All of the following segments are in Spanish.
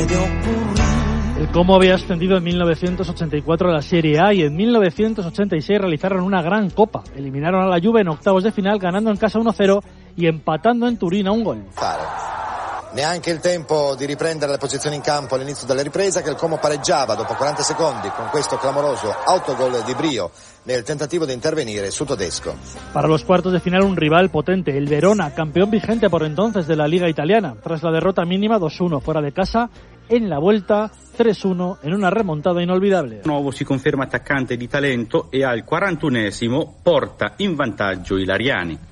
El Como había ascendido en 1984 a la Serie A y en 1986 realizaron una gran copa. Eliminaron a la Juve en octavos de final, ganando en casa 1-0 y empatando en Turín a un gol. Neanche il tempo di riprendere la posizione in campo all'inizio della ripresa, che il Como pareggiava dopo 40 secondi con questo clamoroso autogol di Brio nel tentativo di intervenire su Todesco. Para los cuartos de final un rival potente, el Verona, campeón vigente por entonces de la Liga Italiana, tras la derrota mínima 2-1 fuera de casa, en la vuelta 3-1 en una remontada inolvidable. Nuovo si conferma attaccante di talento e al 41esimo porta in vantaggio i Lariani.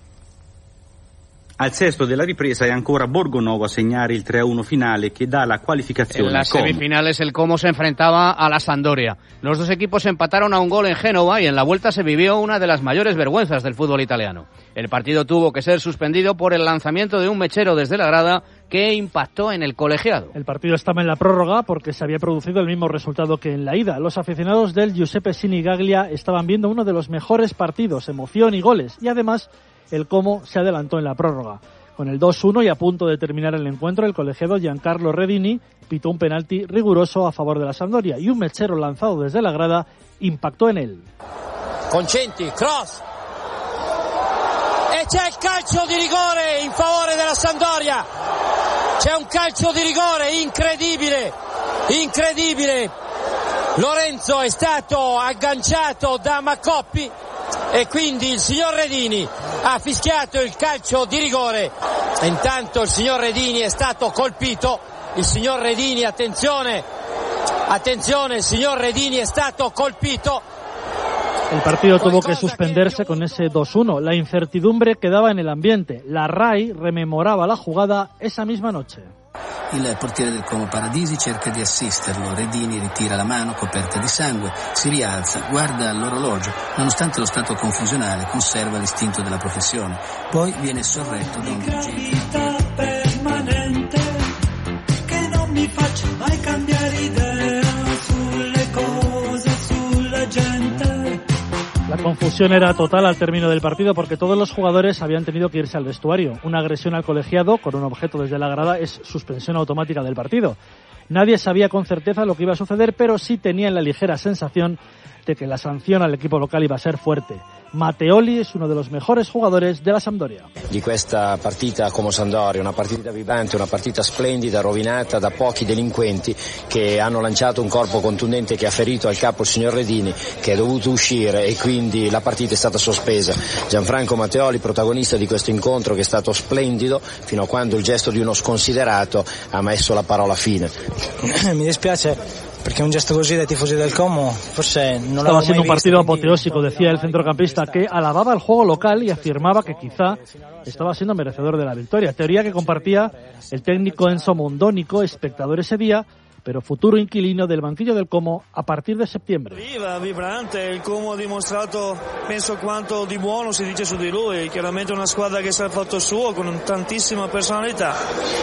Al sesto della ripresa è ancora Borgonovo a segnare il 3-1 finale que da la qualificación. En las semifinales el Como se enfrentaba a la Sampdoria. Los dos equipos empataron a un gol en Génova y en la vuelta se vivió una de las mayores vergüenzas del fútbol italiano. El partido tuvo que ser suspendido por el lanzamiento de un mechero desde la grada que impactó en el colegiado. El partido estaba en la prórroga porque se había producido el mismo resultado que en la ida. Los aficionados del Giuseppe Sinigaglia estaban viendo uno de los mejores partidos, emoción y goles, y además el Como se adelantó en la prórroga. Con el 2-1 y a punto de terminar el encuentro, el colegiado Giancarlo Redini pitó un penalti riguroso a favor de la Sampdoria y un mechero lanzado desde la grada impactò en él. Concenti, cross. E c'è il calcio di rigore in favore della Sampdoria. C'è un calcio di rigore incredibile, incredibile. Lorenzo è stato agganciato da Maccoppi e quindi il signor Redini ha fischiato il calcio di rigore. Intanto il signor Redini è stato colpito. Il signor Redini, attenzione, il signor Redini è stato colpito. El partido tuvo que suspenderse con ese 2-1. La incertidumbre quedaba en el ambiente. La RAI rememoraba la jugada esa misma noche. Il portiere del Como Paradisi cerca di assisterlo, Redini ritira la mano coperta di sangue, si rialza, guarda l'orologio, nonostante lo stato confusionale conserva l'istinto della professione, poi viene sorretto da un dirigente permanente che non mi faccia mai cambiare idea sulle cose, sulla gente. La confusión era total al término del partido porque todos los jugadores habían tenido que irse al vestuario. Una agresión al colegiado con un objeto desde la grada es suspensión automática del partido. Nadie sabía con certeza lo que iba a suceder, pero sí tenían la ligera sensación de que la sanción al equipo local iba a ser fuerte. Matteoli es uno de los mejores jugadores de la Sampdoria. Di questa partita come Sampdoria, una partita vibrante, una partita splendida, rovinata da pochi delinquenti che hanno lanciato un corpo contundente che ha ferito al capo il signor Redini, che è dovuto uscire e quindi la partita è stata sospesa. Gianfranco Matteoli, protagonista di questo incontro che è stato splendido, fino a quando il gesto di uno sconsiderato ha messo la parola fine. Mi dispiace perché un gesto così dai tifosi del Como forse non Estaba siendo un partido apoteósico, decía el centrocampista, que alababa el juego local y afirmaba que quizá estaba siendo merecedor de la victoria. Teoría que compartía el técnico Enzo Mondonico, espectador ese día, pero futuro inquilino del banquillo del Como a partir de septiembre. Viva, vibrante, il Como ha dimostrato, penso, quanto di buono si dice su di lui, chiaramente una squadra che sa il fatto suo, con tantissima personalità,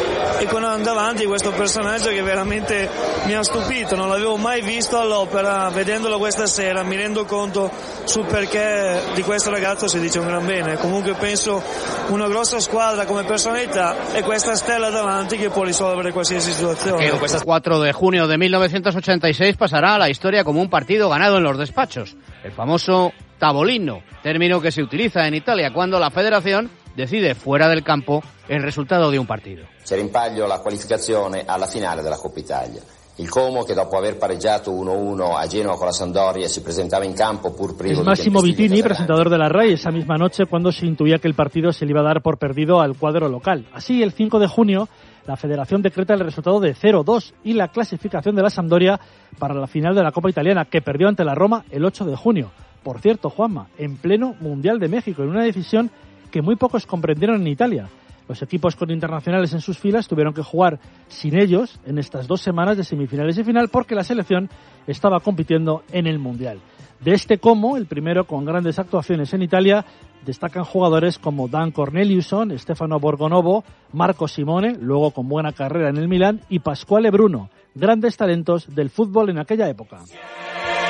e con davanti questo personaggio che veramente mi ha stupito, non l'avevo mai visto all'opera, vedendolo questa sera mi rendo conto sul perché di questo ragazzo si dice un gran bene. Comunque penso una grossa squadra come personalità e questa stella davanti che può risolvere qualsiasi situazione. 4 de junio de 1986 pasará a la historia como un partido ganado en los despachos, el famoso tavolino, término que se utiliza en Italia cuando la federación decide fuera del campo el resultado de un partido. C'era in palio la qualificazione alla finale della Coppa Italia. Il Como, che dopo aver pareggiato 1-1 a Genova con la Sampdoria, si presentaba in campo pur privo di Massimo Vittini, presentador de la RAI, esa misma noche cuando se intuía que el partido se le iba a dar por perdido al cuadro local. Así, el 5 de junio, la Federación decreta el resultado de 0-2 y la clasificación de la Sampdoria para la final de la Copa Italiana, que perdió ante la Roma el 8 de junio. Por cierto, Juanma, en pleno Mundial de México, en una decisión que muy pocos comprendieron en Italia. Los equipos con internacionales en sus filas tuvieron que jugar sin ellos en estas 2 semanas de semifinales y final porque la selección estaba compitiendo en el Mundial. De este Como, el primero con grandes actuaciones en Italia, destacan jugadores como Dan Corneliusson, Stefano Borgonovo, Marco Simone, luego con buena carrera en el Milan, y Pasquale Bruno, grandes talentos del fútbol en aquella época.